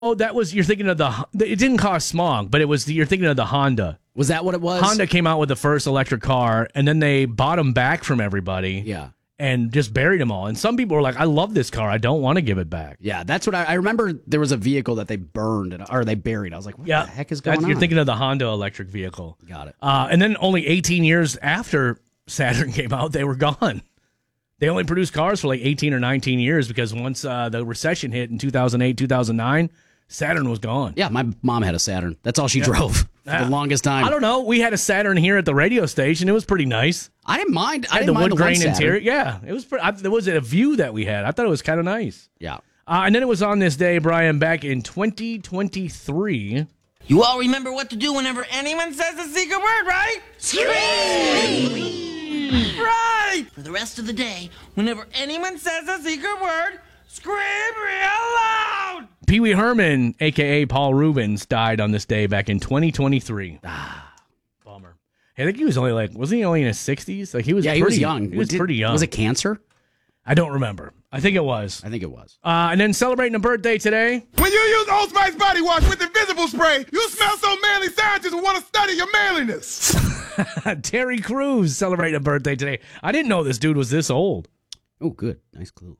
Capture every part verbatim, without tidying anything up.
Oh, that was, you're thinking of the, it didn't cause smog, but it was, the, you're thinking of the Honda. Was that what it was? Honda came out with the first electric car, and then they bought them back from everybody. Yeah. And just buried them all. And some people were like, I love this car. I don't want to give it back. Yeah, that's what I, I remember. There was a vehicle that they burned, and, or they buried. I was like, what yeah, the heck is going you're on? You're thinking of the Honda electric vehicle. Got it. Uh, and then only eighteen years after Saturn came out, they were gone. They only produced cars for like eighteen or nineteen years because once uh, the recession hit in two thousand eight, two thousand nine, Saturn was gone. Yeah, my mom had a Saturn. That's all she yeah. drove for uh, the longest time. I don't know. We had a Saturn here at the radio station. It was pretty nice. I didn't mind. I had didn't the mind wood the grain one interior. Yeah, it was. Pretty, I, there was a view that we had. I thought it was kind of nice. Yeah. Uh, and then it was on this day, Brian, back in twenty twenty-three. You all remember what to do whenever anyone says a secret word, right? Scream! Right! For the rest of the day, whenever anyone says a secret word, scream real loud! Pee Wee Herman, a k a. Paul Rubens, died on this day back in twenty twenty-three. Ah, bummer. I think he was only like, wasn't he only in his sixties? Like he was yeah, pretty, he was young. He was Did, pretty young. Was it cancer? I don't remember. I think it was. I think it was. Uh, and then celebrating a birthday today. When you use Old Spice body wash with invisible spray, you smell so manly scientists will want to study your manliness. Terry Crews celebrating a birthday today. I didn't know this dude was this old. Oh, good. Nice clue.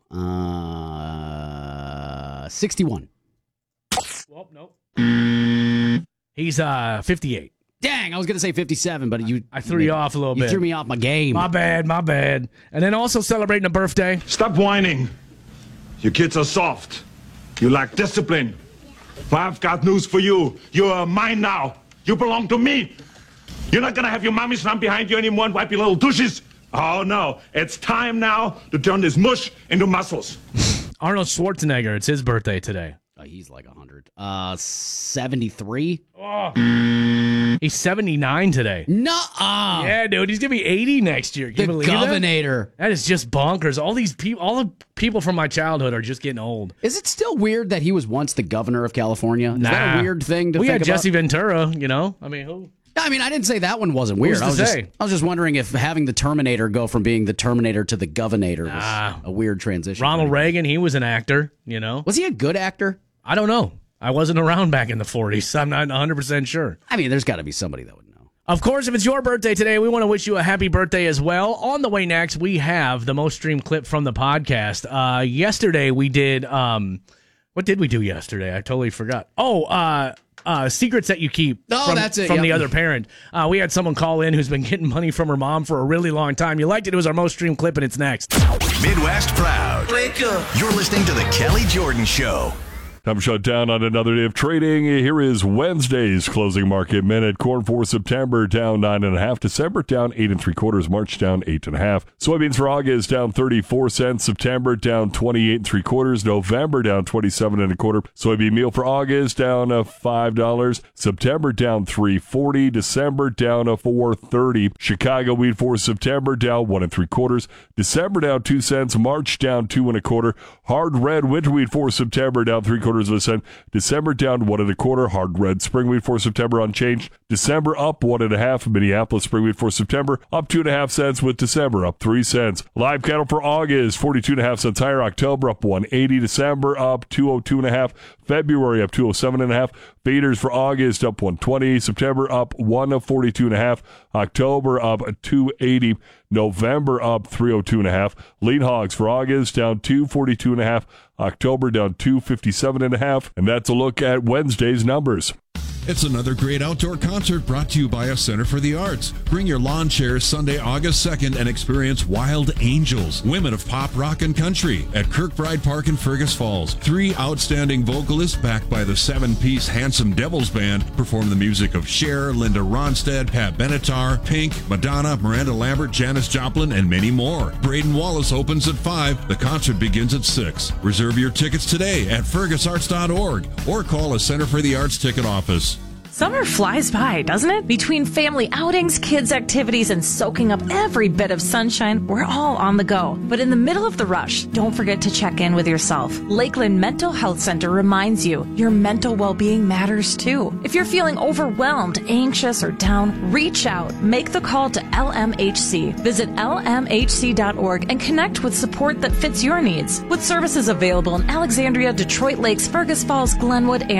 Uh, sixty-one. Well, nope. He's uh fifty-eight. Dang, I was going to say fifty-seven, but you... I threw you off a little you bit. You threw me off my game. My bad, my bad. And then also celebrating a birthday. Stop whining. You kids are soft. You lack discipline. But I've got news for you. You're mine now. You belong to me. You're not going to have your mommies run behind you anymore and wipe your little douches. Oh, no. It's time now to turn this mush into muscles. Arnold Schwarzenegger, it's his birthday today. Oh, he's like one hundred. Uh, seventy-three? Oh. He's seventy-nine today. Nuh-uh. Yeah, dude, he's going to be eighty next year. Can the you believe Governator. That? that is just bonkers. All these people, all the people from my childhood are just getting old. Is it still weird that he was once the governor of California? Is nah. that a weird thing to we think had about? Jesse Ventura, you know? I mean, who? I mean, I didn't say that one wasn't weird. Who's I was to just, say? I was just wondering if having the Terminator go from being the Terminator to the Governator was nah. a weird transition. Ronald Reagan, he was an actor, you know? Was he a good actor? I don't know. I wasn't around back in the forties, so I'm not one hundred percent sure. I mean, there's got to be somebody that would know. Of course, if it's your birthday today, we want to wish you a happy birthday as well. On the way next, we have the most streamed clip from the podcast. Uh, yesterday, we did... Um, what did we do yesterday? I totally forgot. Oh, uh... Uh, secrets that you keep oh, from, that's it, from yep. the other parent. Uh, we had someone call in who's been getting money from her mom for a really long time. You liked it. It was our most streamed clip, and it's next. Midwest Proud. Wake up. You're listening to The Kelly Jordan Show. Time to shut down on another day of trading. Here is Wednesday's closing market minute. Corn for September down nine and a half. December down eight and three quarters. March down eight and a half. Soybeans for August down thirty-four cents. September down twenty-eight and three quarters. November down twenty-seven and a quarter. Soybean meal for August down uh, five dollars. September down three forty. December down a four thirty. Chicago wheat for September down one and three quarters. December down two cents. March down two and a quarter. Hard red winter wheat for September down three quarters. Of a cent. December down one and a quarter. Hard red spring wheat for September unchanged. December up one and a half. Minneapolis spring wheat for September up two and a half cents, with December up three cents. Live cattle for August forty-two and a half cents higher. October up one eighty. December up two oh two and a half. February up two oh seven and a half. Feeders for August up one twenty. September up one forty-two and a half. October up two eighty. November up three oh two and a half. Lean hogs for August down two forty-two and a half. October down two fifty-seven and a half. And that's a look at Wednesday's numbers. It's another great outdoor concert brought to you by a Center for the Arts. Bring your lawn chairs Sunday, August second and experience Wild Angels, women of pop, rock, and country at Kirkbride Park in Fergus Falls. Three outstanding vocalists backed by the seven-piece Handsome Devils Band perform the music of Cher, Linda Ronstadt, Pat Benatar, Pink, Madonna, Miranda Lambert, Janis Joplin, and many more. Braden Wallace opens at five. The concert begins at six. Reserve your tickets today at fergus arts dot org or call a Center for the Arts ticket office. Summer flies by, doesn't it? Between family outings, kids' activities, and soaking up every bit of sunshine, we're all on the go. But in the middle of the rush, don't forget to check in with yourself. Lakeland Mental Health Center reminds you your mental well-being matters too. If you're feeling overwhelmed, anxious, or down, reach out. Make the call to L M H C. Visit L M H C dot org and connect with support that fits your needs. With services available in Alexandria, Detroit Lakes, Fergus Falls, Glenwood, and